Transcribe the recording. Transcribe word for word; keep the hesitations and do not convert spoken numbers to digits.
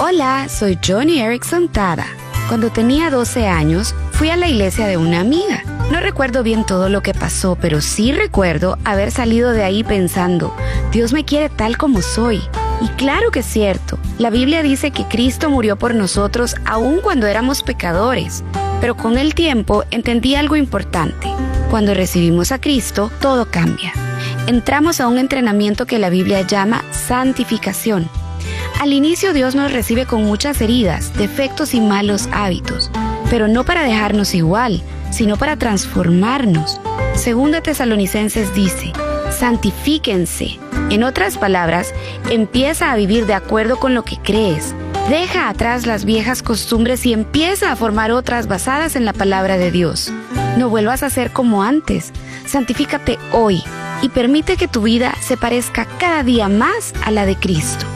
Hola, soy Johnny Erickson Tada. Cuando tenía doce años, fui a la iglesia de una amiga. No recuerdo bien todo lo que pasó, pero sí recuerdo haber salido de ahí pensando, Dios me quiere tal como soy. Y claro que es cierto, la Biblia dice que Cristo murió por nosotros aun cuando éramos pecadores. Pero con el tiempo entendí algo importante. Cuando recibimos a Cristo, todo cambia. Entramos a un entrenamiento que la Biblia llama santificación. Al inicio Dios nos recibe con muchas heridas, defectos y malos hábitos, pero no para dejarnos igual, sino para transformarnos. Segunda Tesalonicenses dice, santifíquense. En otras palabras, empieza a vivir de acuerdo con lo que crees. Deja atrás las viejas costumbres y empieza a formar otras basadas en la palabra de Dios. No vuelvas a ser como antes. Santifícate hoy y permite que tu vida se parezca cada día más a la de Cristo.